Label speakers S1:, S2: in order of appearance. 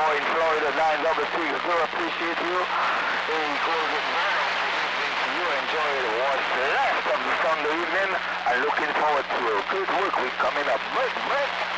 S1: boy in Florida, 9660. Appreciate you. Hey, Golden Morning. You enjoy what's left of the Sunday evening and looking forward to a good work week coming up.